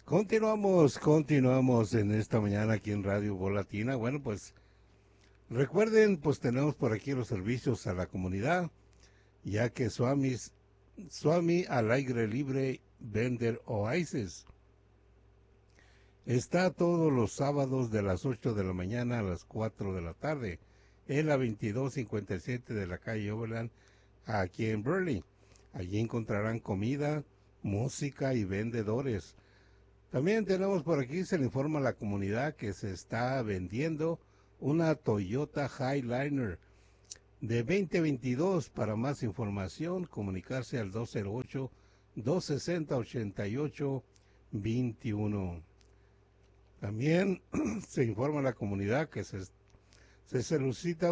Continuamos en esta mañana aquí en Radio Volatina. Bueno, pues recuerden, pues tenemos por aquí los servicios a la comunidad, ya que Swami al aire libre Vender Oasis está todos los sábados de las 8 de la mañana a las 4 de la tarde en la 2257 de la calle Overland, aquí en Burley. Allí encontrarán comida, música y vendedores. También tenemos por aquí, se le informa a la comunidad que se está vendiendo una Toyota Highliner de 2022. Para más información, comunicarse al 208-260-8821. También se informa a la comunidad que se solicita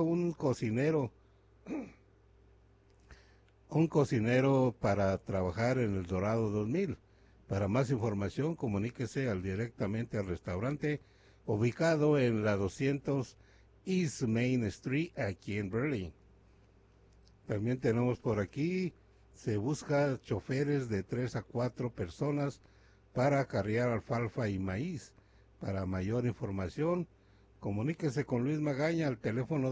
un cocinero para trabajar en el Dorado 2000. Para más información, comuníquese directamente al restaurante ubicado en la 200 East Main Street, aquí en Burley. También tenemos por aquí, se busca choferes de 3 a 4 personas para acarrear alfalfa y maíz. Para mayor información, comuníquese con Luis Magaña al teléfono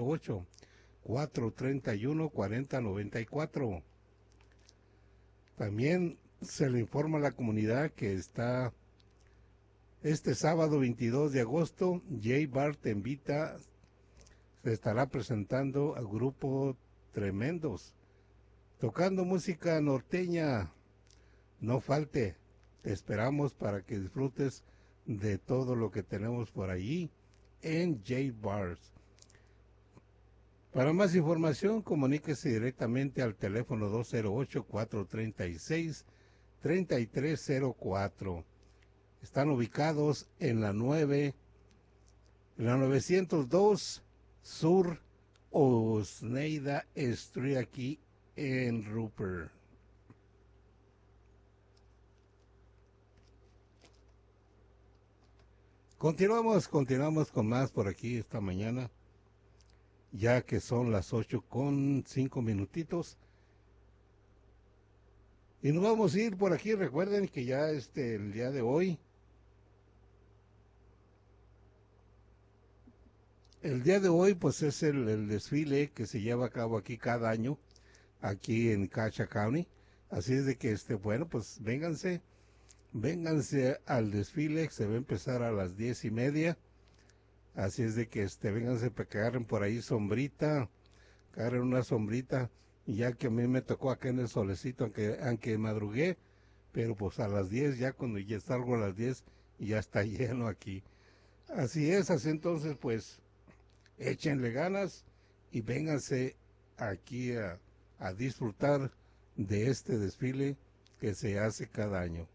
208-431-4094. También se le informa a la comunidad que está este sábado 22 de agosto, J Bar te invita, se estará presentando al grupo Tremendos, tocando música norteña. No falte, te esperamos para que disfrutes de todo lo que tenemos por allí en J Bars. Para más información, comuníquese directamente al teléfono 208-436-3304. Están ubicados en la 902 Sur Osneida Street, aquí en Rupert. Continuamos con más por aquí esta mañana, ya que son las 8:05. Y nos vamos a ir por aquí. Recuerden que ya el día de hoy, pues es el desfile que se lleva a cabo aquí cada año, aquí en Cacha County. Así es de que, bueno, pues vénganse al desfile, que se va a empezar a las 10:30. Así es de que, vénganse para que agarren por ahí sombrita, agarren una sombrita, y ya que a mí me tocó acá en el solecito, aunque madrugué, pero pues a las 10, ya cuando ya salgo a las 10, ya está lleno aquí. Así entonces, pues, échenle ganas y vénganse aquí a disfrutar de este desfile que se hace cada año.